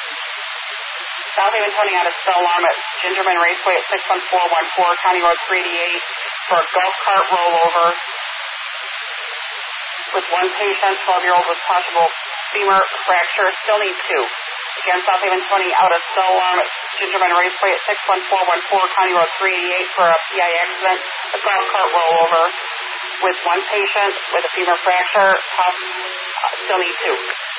South Haven Towing out of cell alarm at Gingerman Raceway at 61414, County Road 388 for a golf cart rollover with one patient, 12-year-old with possible femur fracture, still needs two. Again, South Haven Towing out of cell alarm at Gingerman Raceway at 61414, County Road 388 for a PI accident, a golf cart rollover with one patient with a femur fracture, still needs two.